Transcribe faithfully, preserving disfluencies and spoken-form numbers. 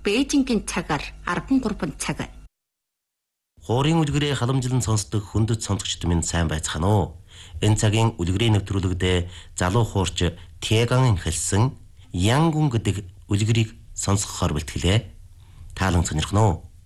Бээжингийн цагаар арван гурван цаг. Хуурын үлгэрээ халамжлан сонсдог хүндэт сонсогчд минь сайн байцгаана уу? Энэ цагийн үлгэрийн нэвтрүүлэгдээ залуу хуурч Тяган хэлсэн Янгун гэдэг үлгэрийг сонсгохоор бэлтгэлээ. Таалан сонирхно уу?